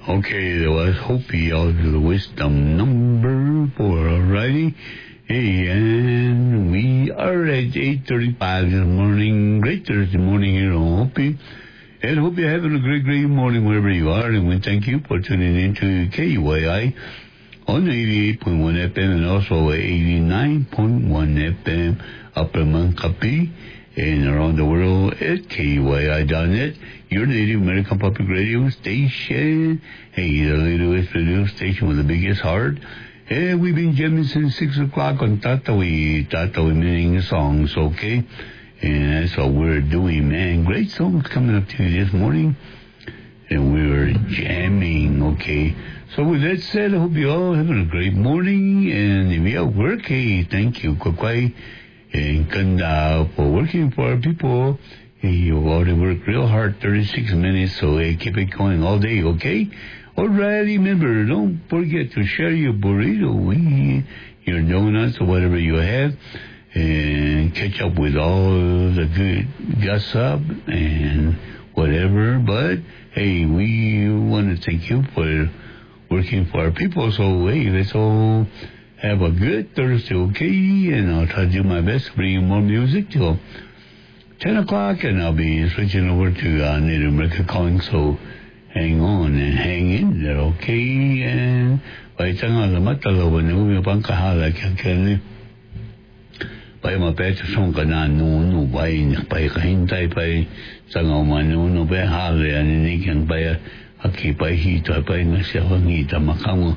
Okay, that was Hopi out of the wisdom number 4, alrighty. Hey, and we are at 8:35 in the morning, great Thursday morning here on Hopi. And hope you're having a great morning wherever you are. And we thank you for tuning in to KUAI on 88.1 FM and also 89.1 FM Upper Mankapi and around the world at KUAI.net, your Native American Public Radio station. Hey, the latest radio station with the biggest heart. And we've been jamming since 6 o'clock on Tatawi meaning songs, okay? And that's what we're doing, man. Great songs coming up to you this morning. And we're jamming, okay? So with that said, I hope you all having a great morning. And if you're at work, hey, thank you, Kwakwai and Kanda, for working for our people. Hey, you already worked real hard, 36 minutes, so hey, keep it going all day, okay? Alright, remember, don't forget to share your burrito, your donuts, or whatever you have, and catch up with all the good gossip and whatever. But hey, we want to thank you for working for our people. So hey, let's all have a good Thursday, okay? And I'll try to do my best to bring you more music till 10 o'clock, and I'll be switching over to Native American calling. So hang on and hang in there, okay? And by the time I'm going to Pai mapete song kana no pai kahintay pai sangaw no pai hale ani nikang pai aki pai hito pai nga siya hangita makamo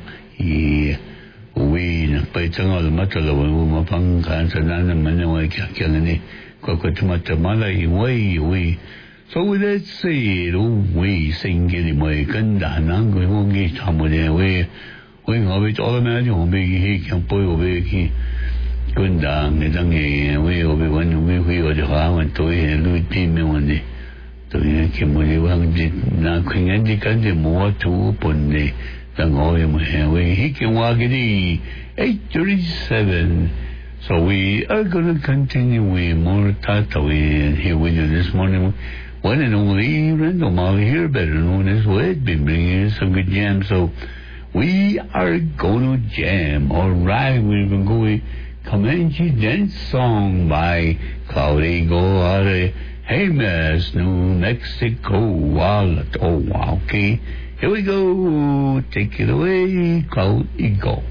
uwi na pai sangaw matalaw mapang kansa na manaway kyakyan ni kwakwatumata uwi. So with that said, we sing it my ganda nang we won't get tamode we ngabit all man yung bigi he kyang poy bigi Gundang, we were the Haman to a Louis P. Milne. To Kimberly Wang now Queen Andy Candy more to open the Tangoyam way. He can walk it 8:37. So we are going to continue with more Tataway here with you this morning. One and only Randall Molly here, better known as Wade, been bringing us some good jams. So we are going to jam. Alright, we're going to go Comanche Dance Song by Cloud Eagle out of Jemez, New Mexico. Okay, here we go. Take it away, Cloud Eagle.